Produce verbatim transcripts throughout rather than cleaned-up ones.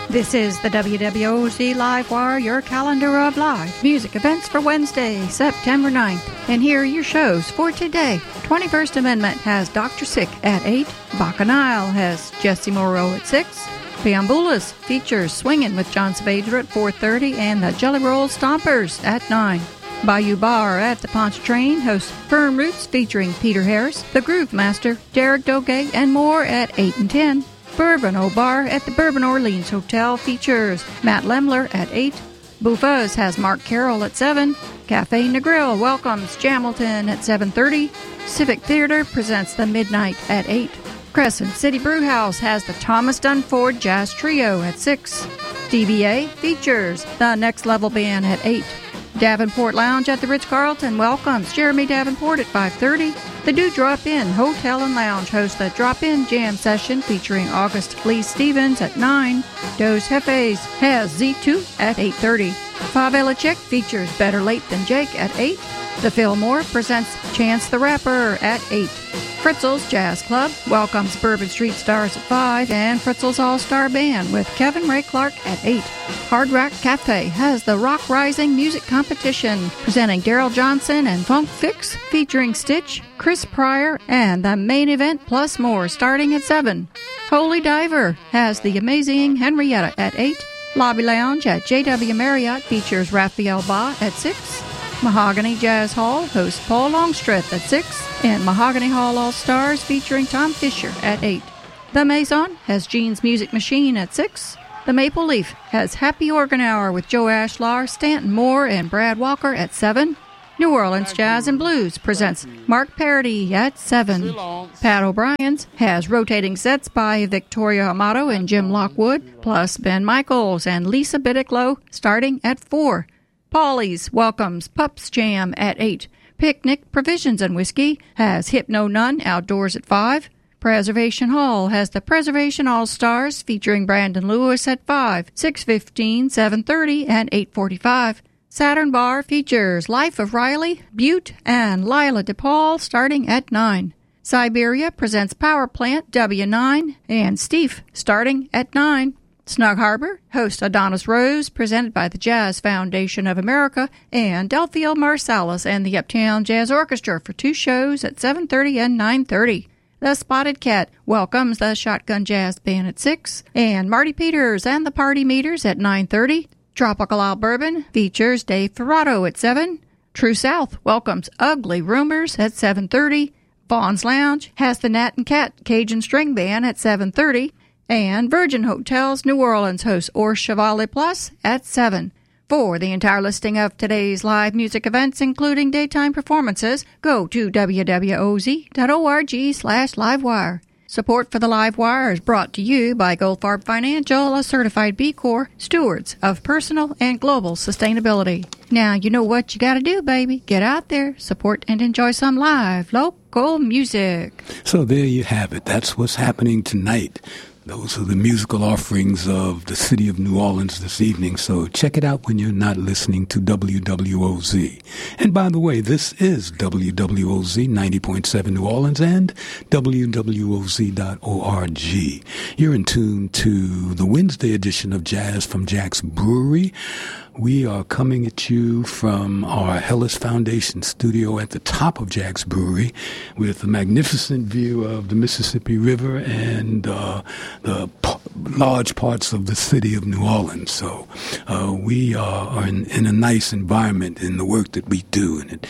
This is the W W O Z Live Wire, your calendar of live music events for Wednesday, September ninth. And here are your shows for today. twenty-first Amendment has Doctor Sick at eight. Bacchanal has Jesse Morrow at six. Piambulas features Swingin' with John Saavedra at four thirty and the Jelly Roll Stompers at nine. Bayou Bar at the Pontchartrain hosts Firm Roots featuring Peter Harris, the Groove Master, Derek Doge, and more at eight and ten. Bourbon O Bar at the Bourbon Orleans Hotel features Matt Lemler at eight. Buffa's has Mark Carroll at seven. Cafe Negril welcomes Jamilton at seven thirty. Civic Theater presents The Midnight at eight. Crescent City Brewhouse has the Thomas Dunford Jazz Trio at six. D V A features the Next Level Band at eight. Davenport Lounge at the Ritz-Carlton welcomes Jeremy Davenport at five thirty. The Do Drop In Hotel and Lounge hosts the Drop In Jam Session featuring August Lee Stevens at nine. Dos Jefes has Z two at eight thirty. Favela Chick features Better Late Than Jake at eight. The Fillmore presents Chance the Rapper at eight. Fritzl's Jazz Club welcomes Bourbon Street Stars at five and Fritzl's All-Star Band with Kevin Ray Clark at eight. Hard Rock Cafe has the Rock Rising Music Competition presenting Daryl Johnson and Funk Fix featuring Stitch, Chris Pryor, and the main event plus more starting at seven. Holy Diver has the amazing Henrietta at eight. Lobby Lounge at J W Marriott features Raphael Ba at six. Mahogany Jazz Hall hosts Paul Longstreth at six, and Mahogany Hall All-Stars featuring Tom Fisher at eight. The Maison has Gene's Music Machine at six. The Maple Leaf has Happy Organ Hour with Joe Ashlar, Stanton Moore, and Brad Walker at seven. New Orleans Jazz and Blues presents Mark Parody at seven. Pat O'Brien's has rotating sets by Victoria Amato and Jim Lockwood, plus Ben Michaels and Lisa Biddicklow starting at four. Paulie's welcomes Pups Jam at eight. Picnic Provisions and Whiskey has Hypno Nun outdoors at five. Preservation Hall has the Preservation All-Stars featuring Brandon Lewis at five, six fifteen, seven thirty, and eight forty-five. Saturn Bar features Life of Riley, Butte, and Lila DePaul starting at nine. Siberia presents Power Plant W nine and Steve starting at nine. Snug Harbor hosts Adonis Rose, presented by the Jazz Foundation of America, and Delphio Marsalis and the Uptown Jazz Orchestra for two shows at seven thirty and nine thirty. The Spotted Cat welcomes the Shotgun Jazz Band at six, and Marty Peters and the Party Meters at nine thirty. Tropical Isle Bourbon features Dave Ferrato at seven. True South welcomes Ugly Rumors at seven thirty. Vaughn's Lounge has the Nat and Cat Cajun String Band at seven thirty. And Virgin Hotels New Orleans hosts Or Chevalier Plus at seven. For the entire listing of today's live music events, including daytime performances, go to w w o z dot org slash livewire. Support for the Live Wire is brought to you by Goldfarb Financial, a certified B Corp, stewards of personal and global sustainability. Now, you know what you gotta do, baby. Get out there, support, and enjoy some live local music. So there you have it. That's what's happening tonight. Those are the musical offerings of the city of New Orleans this evening, so check it out when you're not listening to W W O Z. And by the way, this is W W O Z ninety point seven New Orleans and W W O Z dot org. You're in tune to the Wednesday edition of Jazz from Jack's Brewery. We are coming at you from our Hellas Foundation studio at the top of Jack's Brewery with a magnificent view of the Mississippi River and uh, the p- large parts of the city of New Orleans. So uh, we uh, are in, in a nice environment in the work that we do, and it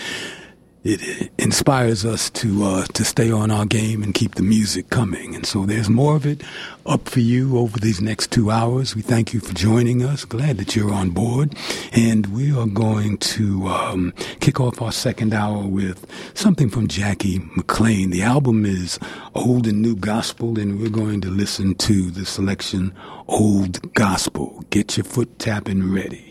It inspires us to uh, to stay on our game and keep the music coming. And so there's more of it up for you over these next two hours. We thank you for joining us. Glad that you're on board. And we are going to um, kick off our second hour with something from Jackie McLean. The album is Old and New Gospel, and we're going to listen to the selection Old Gospel. Get your foot tapping ready.